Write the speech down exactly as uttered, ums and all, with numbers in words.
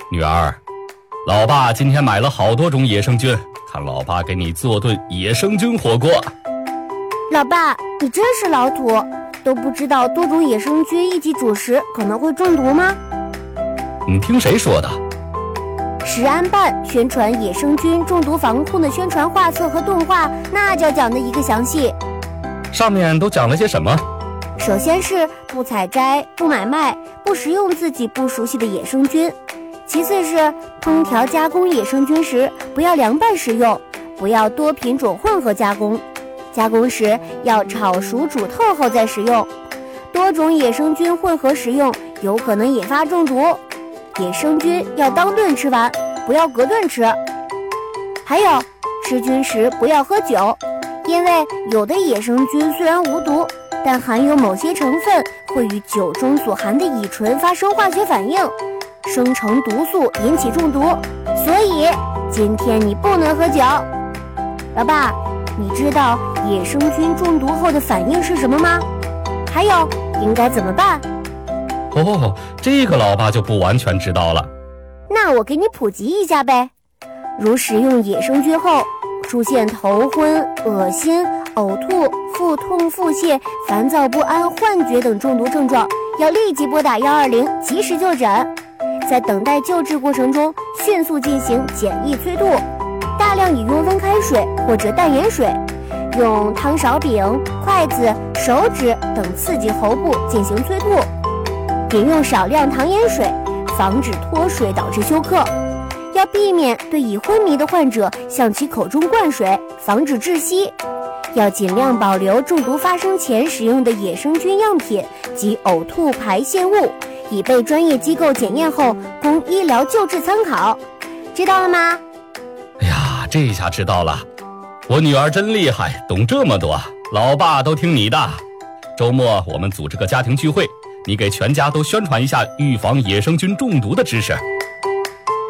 女儿，老爸今天买了好多种野生菌，看老爸给你做顿野生菌火锅。 老爸，你真是老土，都不知道多种野生菌一起煮食可能会中毒吗？ 你听谁说的？ 食安办宣传野生菌中毒防控的宣传画册和动画，那叫讲的一个详细。 上面都讲了些什么？ 首先是不采摘、不买卖、不食用自己不熟悉的野生菌，其次是烹调加工野生菌时不要凉拌食用，不要多品种混合加工，加工时要炒熟煮透后再食用，多种野生菌混合食用有可能引发中毒，野生菌要当顿吃完，不要隔顿吃。还有，吃菌时不要喝酒，因为有的野生菌虽然无毒，但含有某些成分会与酒中所含的乙醇发生化学反应，生成毒素引起中毒，所以今天你不能喝酒。老爸，你知道野生菌中毒后的反应是什么吗？还有应该怎么办？ 哦，这个老爸就不完全知道了。 那我给你普及一下呗。如食用野生菌后出现头昏、恶心、呕吐、腹痛、腹泻、烦躁不安、幻觉等中毒症状，要立即拨打一二零及时就诊。在等待救治过程中，迅速进行简易催吐，大量饮用温开水或者淡盐水，用汤勺柄、筷子、手指等刺激喉部进行催吐，饮用少量糖盐水，防止脱水导致休克。要避免对已昏迷的患者向其口中灌水，防止窒息。要尽量保留中毒发生前使用的野生菌样品及呕吐排泄物，以被专业机构检验后供医疗救治参考。知道了吗？ 哎呀，这下知道了。我女儿真厉害，懂这么多，老爸都听你的。周末我们组织个家庭聚会，你给全家都宣传一下预防野生菌中毒的知识。